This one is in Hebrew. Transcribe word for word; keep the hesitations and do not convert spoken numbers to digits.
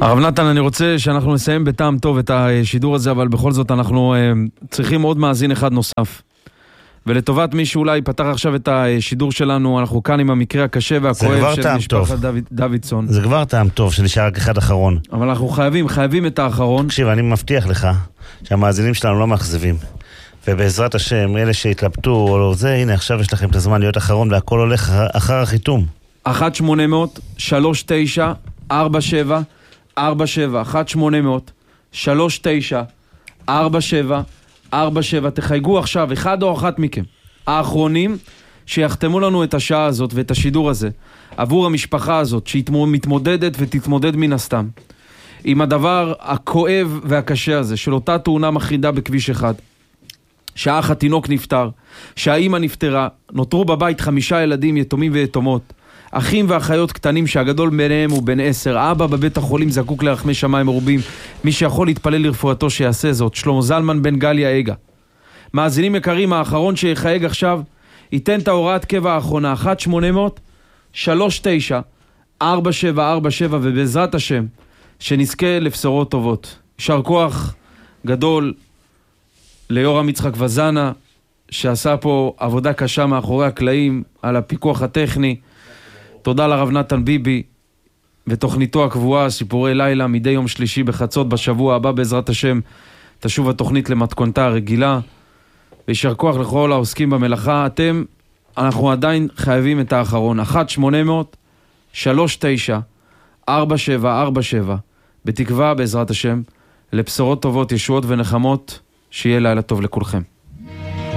הרב נתן, אני רוצה שאנחנו נסיים בטעם טוב את השידור הזה, אבל בכל זאת אנחנו צריכים עוד מאזין אחד נוסף. ולטובת מי שאולי פתח עכשיו את השידור שלנו, אנחנו כאן עם המקרה הקשה והכואב של משפחת דוידסון. זה כבר טעם טוב, שנשאר רק אחד אחרון. אבל אנחנו חייבים, חייבים את האחרון. תקשיב, אני מבטיח לך שהמאזינים שלנו לא מאכזבים. ובעזרת השם, אלה שהתלבטו או לא זה, הנה עכשיו יש לכם את הזמן להיות אחרון, והכל הולך אחר החיתום. אחת שמונה אפס אפס שלוש תשע ארבע שבע ארבע שבע אחת שמונה אפס אפס שלוש תשע ארבע שבע ארבע שבע. תחייגו עכשיו, אחד או אחת מכם, האחרונים שיחתמו לנו את השעה הזאת ואת השידור הזה, עבור המשפחה הזאת שמתמודדת ותתמודד מן הסתם עם הדבר הכואב והקשה הזה של אותה תאונה מחרידה בכביש אחד, שהאח התינוק נפטר, שהאימא נפטרה, נותרו בבית חמישה ילדים יתומים ויתומות, אחים ואחיות קטנים שהגדול ביניהם הוא בן עשר, אבא בבית החולים זקוק לרחמי שמיים מרובים, מי שיכול להתפלל לרפואתו שיעשה זאת, שלמה זלמן בן גליה אגה. מאזינים יקרים, האחרון שיחייג עכשיו ייתן את ההוראת קבע האחרונה, אחת שמונה אפס אפס שלוש תשע ארבע שבע ארבע שבע, ובעזרת השם שנזכה לבשורות טובות. יישר כוח גדול ליורם יצחק וזנה, שעשה פה עבודה קשה מאחורי הקלעים על הפיקוח הטכני. תודה לרב נתן ביבי ותוכניתו הקבועה, סיפורי לילה, מדי יום שלישי בחצות. בשבוע הבא בעזרת השם תשוב התוכנית למתכונתה הרגילה. וישר כוח לכל העוסקים במלאכה. אתם, אנחנו עדיין חייבים את האחרון, אחת שמונה אפס אפס שלוש תשע ארבע שבע ארבע שבע, בתקווה בעזרת השם לבשורות טובות, ישועות ונחמות. שיהיה לילה טוב לכולכם.